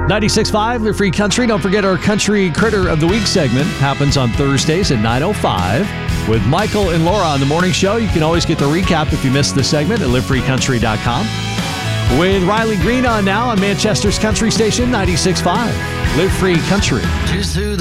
96.5, the Free Country. Don't forget our Country Critter of the Week segment happens on Thursdays at 9:05 with Michael and Laura on the morning show. You can always get the recap if you missed the segment at livefreecountry.com. With Riley Green on now on Manchester's Country Station, 96.5, Live Free Country.